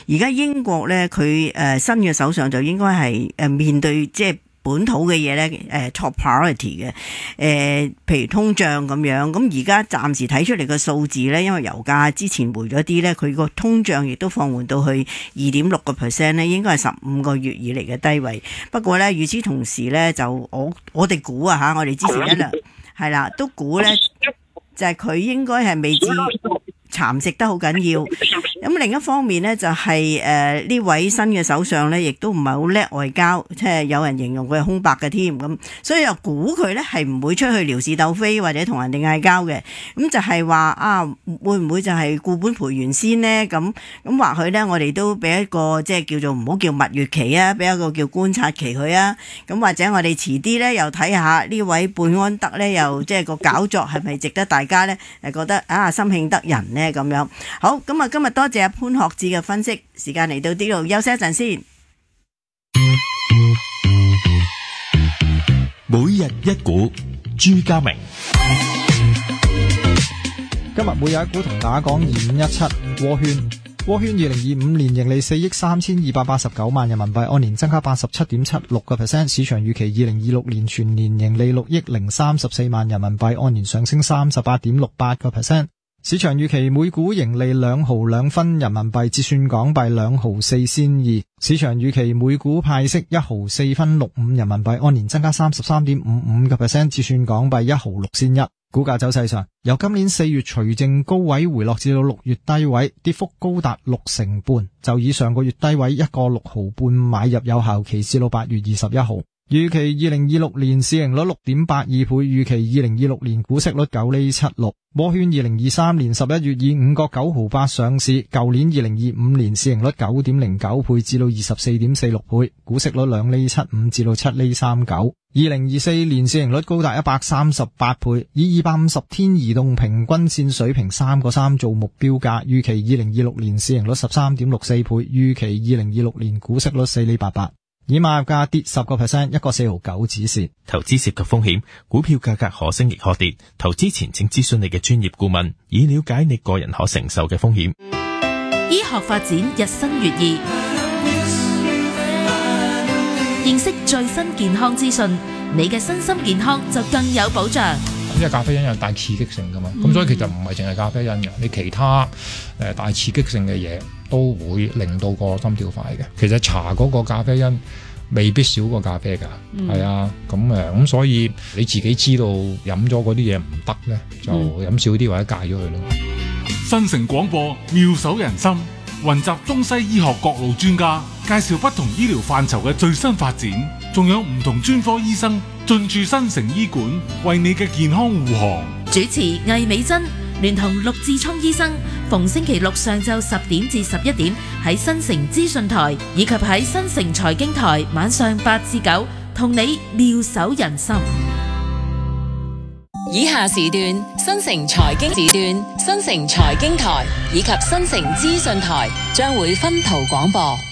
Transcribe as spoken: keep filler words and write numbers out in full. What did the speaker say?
而家英國咧，佢誒新嘅首相就應該係誒面對即係本土嘅嘢咧，誒 top priority 嘅，誒譬如通脹咁樣。咁而家暫時睇出嚟嘅數字咧，因為油價之前回咗啲咧，佢個通脹亦都放緩到去二點六個 percent 咧，應該係十五個月以嚟嘅低位。不過咧，與此同時咧，就我我哋估啊嚇，我哋之前一兩係啦，都估咧就係、是、佢應該係未至蠶食得好緊要。咁另一方面呢，就係誒呢位新嘅首相呢，亦都唔係好叻外交，即係有人形容佢係空白嘅添。咁所以又估佢呢係唔會出去撩事鬥非或者同人哋嗌交嘅。咁就係話啊，會唔會就係固本培元先呢？咁咁或許呢，我哋都俾一個即係叫做唔好叫蜜月期啊，俾一個叫觀察期佢啊。咁或者我哋遲啲呢，又睇下呢位貝安德呢，又即係個搞作係咪值得大家呢誒覺得啊心慶得人呢咁樣。好，咁啊今日多謝阿潘學智嘅分析，時間嚟到呢度休息一陣先。 每日一股，朱家明。 今日每日一股同大家講二五一七窩圈，窩圈二零二五年盈利四億三千二百八十九萬人民幣，按年增加八十七點七六個 percent。市場預期二零二六年全年盈利六億零三十四萬人民幣，按年上升三十八點六八個 percent。市場預期每股盈利兩毫兩分人民幣，折算港幣兩毫四仙二。市場預期每股派息一毫四分六五人民幣，按年增加三十三點五五個 percent， 折算港幣一毫六仙一。股價走勢上，由今年四月除淨高位回落至到六月低位，跌幅高達六成半，就以上個月低位一個六毫半買入有效期至到八月二十一號。預期二零二六年市盈率六點八二倍，預期二零二六年股息率九厘七六。窩圈二零二三年十一月以五個九毫八上市，舊年二零二五年市盈率九點零九倍至到二十四點四六倍，股息率兩厘七五至到七厘三九。二零二四年市盈率高達一百三十八倍，以二百五十天移動平均線水平三個三做目標價，預期二零二六年市盈率十三點六四倍，預期二零二六年股息率四厘八八。以買入價跌十個 percent， 一個四毫九止蝕。 投資涉及風險，股票價格可升亦可跌。投資前請諮詢你嘅專業顧問，以了解你個人可承受嘅風險。 醫學發展日新月異，認識最新健康資訊，你嘅身心健康就更有保障。 因為咖啡因有大刺激性噶嘛，咁、嗯、所以其實唔係淨係咖啡因嘅，你其他誒大刺激性嘅嘢都會令到個心跳快嘅。其實茶嗰個咖啡因未必少過咖啡噶，係、嗯、啊，咁誒咁所以你自己知道飲咗嗰啲嘢唔得咧，就飲少啲或者戒咗佢咯。 新城廣播妙手仁心，雲集中西醫學各路專家，介紹不同醫療範疇嘅最新發展，仲有唔同專科醫生進駐新城醫館，為你嘅健康護航。 主持魏美珍聯同陸志聰醫生，逢星期六上晝十點至十一點喺新城資訊台，以及喺新城財經台晚上八至九，同你妙手仁心。 以下時段新城財經時段、新城財經台以及新城資訊台將會分途廣播。